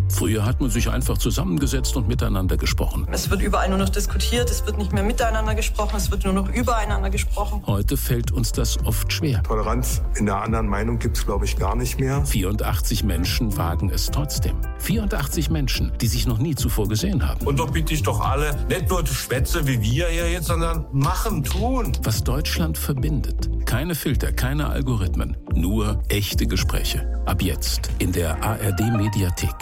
Früher hat man sich einfach zusammengesetzt und miteinander gesprochen. Es wird überall nur noch diskutiert, es wird nicht mehr miteinander gesprochen, es wird nur noch übereinander gesprochen. Heute fällt uns das oft schwer. Toleranz in der anderen Meinung gibt es, glaube ich, gar nicht mehr. 84 Menschen wagen es trotzdem. 84 Menschen, die sich noch nie zuvor gesehen haben. Und doch bitte ich doch alle, nicht nur Schwätze wie wir hier jetzt, sondern machen, tun. Was Deutschland verbindet. Keine Filter, keine Algorithmen, nur echte Gespräche. Ab jetzt in der ARD-Mediathek.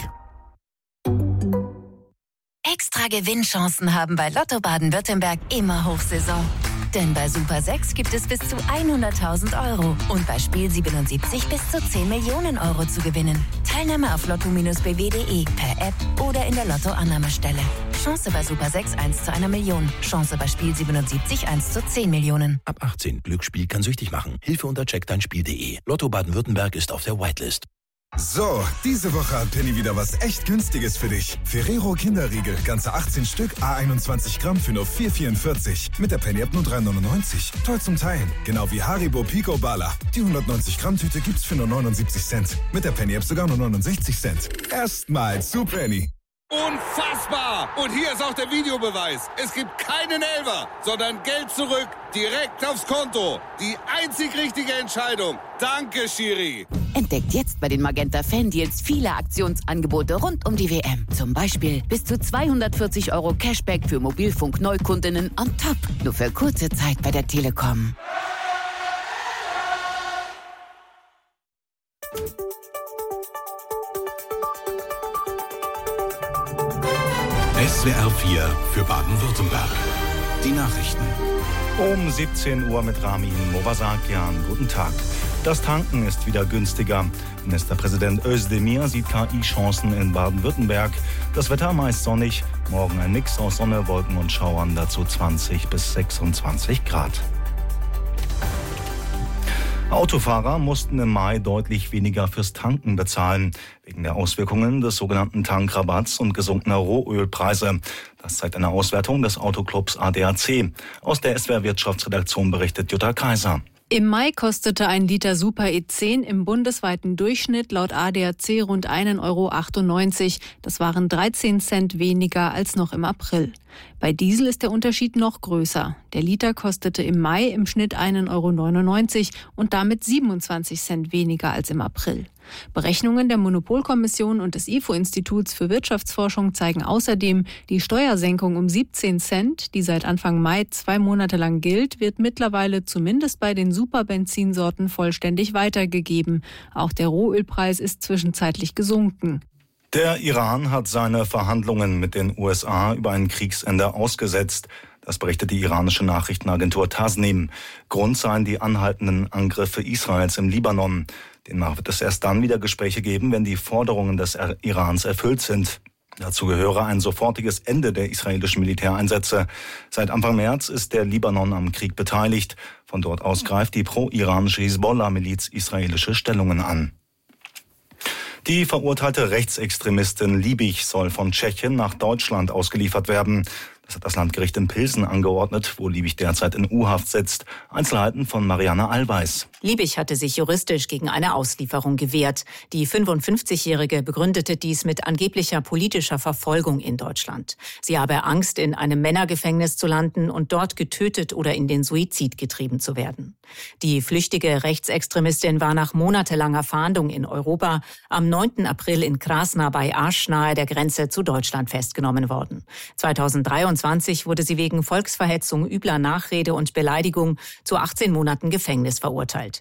Extra Gewinnchancen haben bei Lotto Baden-Württemberg immer Hochsaison. Denn bei Super 6 gibt es bis zu 100.000 € und bei Spiel 77 bis zu 10 Millionen € zu gewinnen. Teilnahme auf lotto-bw.de, per App oder in der Lotto-Annahmestelle. Chance bei Super 6 1 zu 1 Million. Chance bei Spiel 77 1 zu 10 Millionen. Ab 18. Glücksspiel kann süchtig machen. Hilfe unter checkdeinspiel.de. Lotto Baden-Württemberg ist auf der Whitelist. So, diese Woche hat Penny wieder was echt Günstiges für dich. Ferrero Kinderriegel, ganze 18 Stück, A21 Gramm für nur 4,44. Mit der Penny-App nur 3,99. Toll zum Teilen. Genau wie Haribo Pico Bala. Die 190 Gramm Tüte gibt's für nur 79 Cent. Mit der Penny-App sogar nur 69 Cent. Erstmals zu Penny. Unfassbar! Und hier ist auch der Videobeweis. Es gibt keinen Elfer, sondern Geld zurück, direkt aufs Konto. Die einzig richtige Entscheidung. Danke, Schiri. Entdeckt jetzt bei den Magenta Fan-Deals viele Aktionsangebote rund um die WM. Zum Beispiel bis zu 240 € Cashback für Mobilfunk-Neukundinnen on top. Nur für kurze Zeit bei der Telekom. SWR 4 für Baden-Württemberg. Die Nachrichten. Um 17 Uhr mit Ramin Movasakian. Guten Tag. Das Tanken ist wieder günstiger. Ministerpräsident Özdemir sieht KI-Chancen in Baden-Württemberg. Das Wetter meist sonnig. Morgen ein Mix aus Sonne, Wolken und Schauern. Dazu 20 bis 26 Grad. Autofahrer mussten im Mai deutlich weniger fürs Tanken bezahlen, wegen der Auswirkungen des sogenannten Tankrabatts und gesunkener Rohölpreise. Das zeigt eine Auswertung des Autoclubs ADAC. Aus der SWR Wirtschaftsredaktion berichtet Jutta Kaiser. Im Mai kostete ein Liter Super E10 im bundesweiten Durchschnitt laut ADAC rund 1,98 €. Das waren 13 Cent weniger als noch im April. Bei Diesel ist der Unterschied noch größer. Der Liter kostete im Mai im Schnitt 1,99 € und damit 27 Cent weniger als im April. Berechnungen der Monopolkommission und des IFO-Instituts für Wirtschaftsforschung zeigen außerdem, die Steuersenkung um 17 Cent, die seit Anfang Mai 2 Monate lang gilt, wird mittlerweile zumindest bei den Superbenzinsorten vollständig weitergegeben. Auch der Rohölpreis ist zwischenzeitlich gesunken. Der Iran hat seine Verhandlungen mit den USA über ein Kriegsende ausgesetzt. Das berichtet die iranische Nachrichtenagentur Tasnim. Grund seien die anhaltenden Angriffe Israels im Libanon. Demnach wird es erst dann wieder Gespräche geben, wenn die Forderungen des Irans erfüllt sind. Dazu gehöre ein sofortiges Ende der israelischen Militäreinsätze. Seit Anfang März ist der Libanon am Krieg beteiligt. Von dort aus greift die pro-iranische Hisbollah-Miliz israelische Stellungen an. Die verurteilte Rechtsextremistin Liebig soll von Tschechien nach Deutschland ausgeliefert werden. Das hat das Landgericht in Pilsen angeordnet, wo Liebig derzeit in U-Haft sitzt. Einzelheiten von Marianne Allweis. Liebig hatte sich juristisch gegen eine Auslieferung gewehrt. Die 55-Jährige begründete dies mit angeblicher politischer Verfolgung in Deutschland. Sie habe Angst, in einem Männergefängnis zu landen und dort getötet oder in den Suizid getrieben zu werden. Die flüchtige Rechtsextremistin war nach monatelanger Fahndung in Europa am 9. April in Krasna bei Asch nahe der Grenze zu Deutschland festgenommen worden. 2023 wurde sie wegen Volksverhetzung, übler Nachrede und Beleidigung zu 18 Monaten Gefängnis verurteilt.